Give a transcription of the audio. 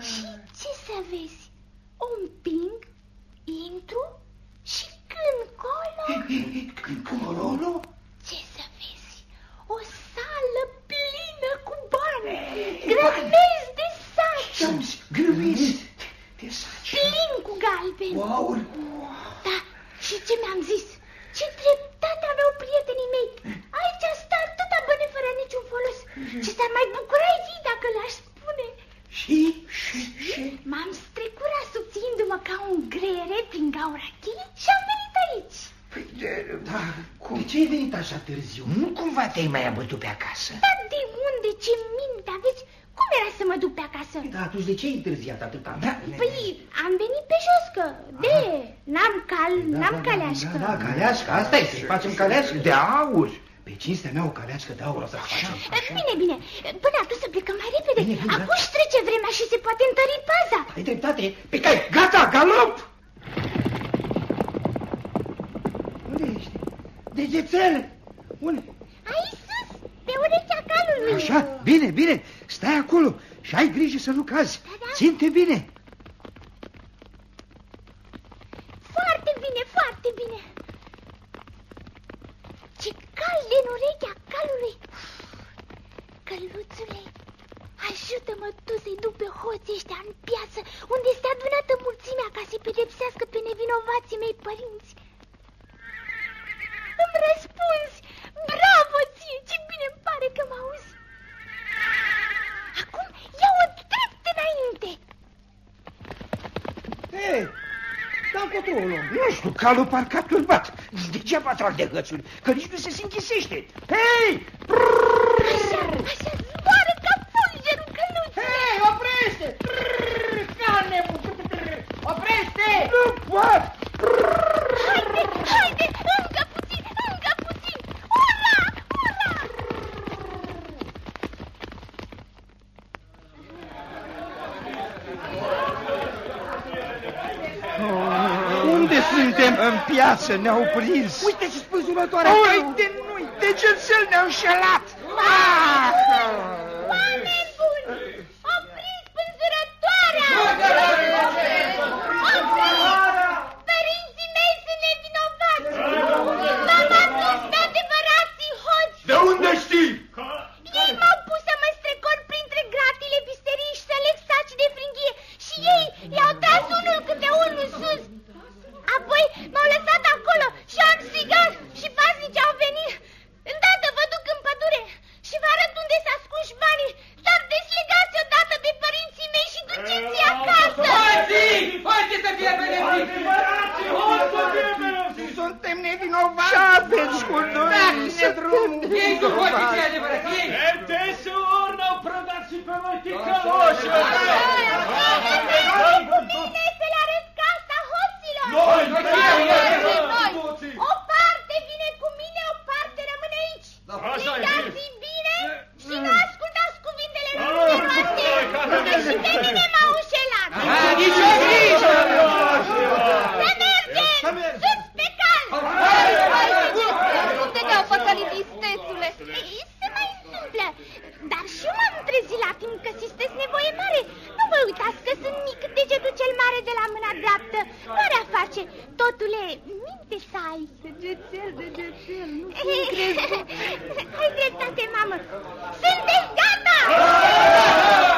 Și ce să vezi? O împing, intru și când colo... Când colo? Ce să vezi? O sală plină cu bani, grămezi de saci. Grămezi de saci. Plin cu galbeni. Wow. Da, și ce mi-am zis? Ce dreptate aveau prietenii mei. Aici stă atâta bani fără niciun folos. Ce s-ar mai bucura ei dacă le-aș spune. Și? M-am strecurat subțiindu-mă ca un greiere prin gaura cheii și am venit aici. Păi, da, cum? De ce ai venit așa târziu? Nu cumva te-ai mai abătut pe acasă? Dar de unde? Ce minte aveți? Cum era să mă duc pe acasă? Da, atunci de ce ai întârziat atâta? Păi, am venit pe jos, că n-am caleașcă. Da, caleașcă, asta e, să-i facem caleașcă de aur. Pe cinstea mea o caleașcă de aur o să facem. Bine, până atunci să plecăm mai repede. Bine, acum își trece vremea și se poate întări paza. Ai dreptate, pe cai, gata, galop! Unde ești? Degețel! Unde? Aici sus, pe urechea calului. Așa, bine, stai acolo și ai grijă să nu cazi. Da. Ține-te bine. Foarte bine. Ce cald în urechea calului. Căluțule, ajută-mă tu să-i duc pe hoții ăștia în piață, unde este adunată mulțimea ca să-i pedepsească pe nevinovații mei părinți. Îmi răspunzi! Bravo ție! Ce bine îmi pare că mă auzi! Acum ia-o drept înainte! Hei, dar încotro o luăm. Nu știu, calul parcă a turbat. Degeaba trag de hățuri, că nici nu se închisește. Hei! Așa, zboară ca fulgerul căluțului! Hei, oprește! Oprește! Nu pot! Haide, încă puțin! Ura! Unde suntem? În piață, ne-au prins. Uite ce spânzurătoarea. Uite ce cel ne-au înșelat. Oameni buni! Opriți spânzurătoarea! Părinții mei sunt nevinovați! M-am adus pe adevărații hoți! De unde știi? Ei m-au pus să mă strecor printre gratile visteriei și să leg saci de fringhie și ei i-au tras unul câte unul sus. Apoi m-au lăsat acolo și am strigat și paznicii au venit. Îndată vă duc în pădure și vă arăt unde s-a ascunși banii, dar deslegați odată de părinții mei și duceți-i acasă. Hoții să fie pedepsiți! Suntem nevinovați. Și aveți cu noi. Dați-ne drumul. Ei cu hoții fie adevărat, ei! Deseori n-au prădat și pe noi ticăloși! Cu mine să le arăt casa hoților. O parte vine cu mine, o parte rămâne aici. Strigați-i bine și nu ascultați cuvintele numeroase, că și pe mine m-au înșelat. Nici o grijă! Să mergem! Sus pe cal! Unde te-au păcălit, istețule? Se mai întâmplă, dar și eu m-am trezit la timp că sistesc nevoie mare. Nu vă uitați că sunt mic degetul cel mare de la mâna dreaptă. Marea face, totule, minte să ai. Degețel, nu Ai dreptate, mamă. Sunteți gata?